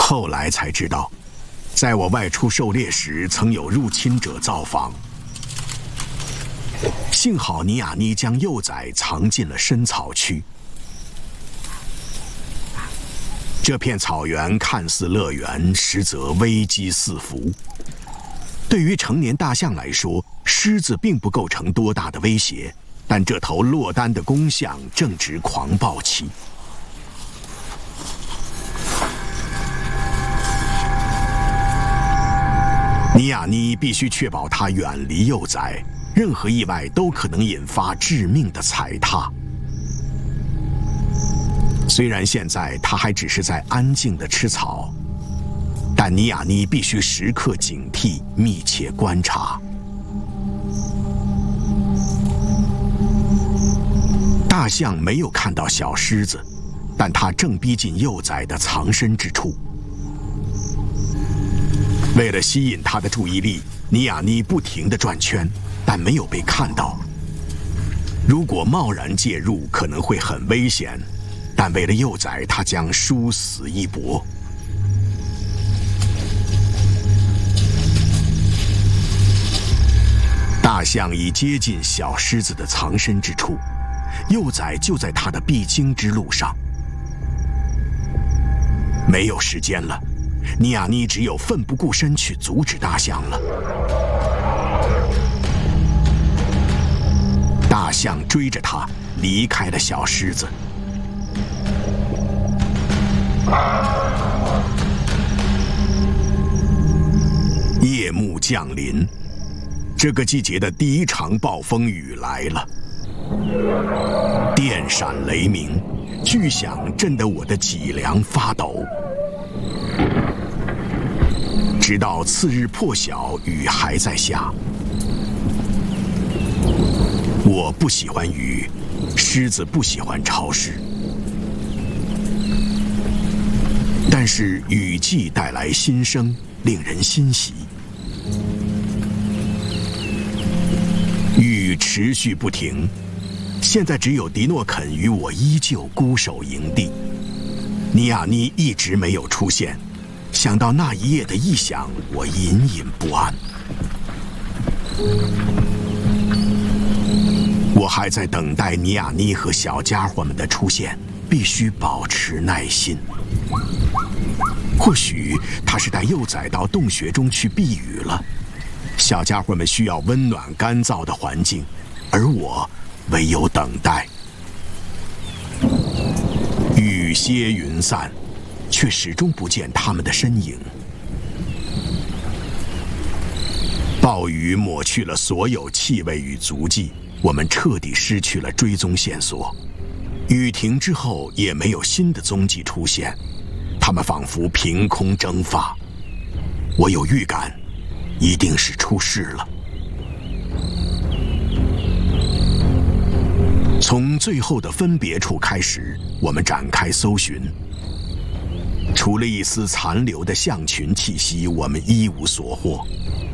后来才知道，在我外出狩猎时，曾有入侵者造访。幸好尼亚妮将幼崽藏进了深草区。这片草原看似乐园，实则危机四伏。对于成年大象来说，狮子并不构成多大的威胁，但这头落单的公象正值狂暴期。尼亚妮必须确保它远离幼崽，任何意外都可能引发致命的踩踏。虽然现在它还只是在安静地吃草，但尼亚妮必须时刻警惕，密切观察。大象没有看到小狮子，但它正逼近幼崽的藏身之处。为了吸引它的注意力，尼亚妮不停地转圈，但没有被看到。如果贸然介入，可能会很危险，但为了幼崽，它将殊死一搏。大象已接近小狮子的藏身之处，幼崽就在它的必经之路上。没有时间了，尼亚妮只有奋不顾身去阻止大象了。大象追着它，离开了小狮子。夜幕降临，这个季节的第一场暴风雨来了。电闪雷鸣，巨响震得我的脊梁发抖。直到次日破晓，雨还在下。我不喜欢雨，狮子不喜欢潮湿。但是雨季带来新生，令人欣喜。雨持续不停，现在只有迪诺肯与我依旧孤守营地。尼亚妮一直没有出现，想到那一夜的异响，我隐隐不安。我还在等待尼亚妮和小家伙们的出现，必须保持耐心。或许他是带幼崽到洞穴中去避雨了。小家伙们需要温暖干燥的环境，而我唯有等待。雨歇云散，却始终不见他们的身影。暴雨抹去了所有气味与足迹，我们彻底失去了追踪线索。雨停之后，也没有新的踪迹出现，它们仿佛凭空蒸发。我有预感，一定是出事了。从最后的分别处开始，我们展开搜寻。除了一丝残留的象群气息，我们一无所获。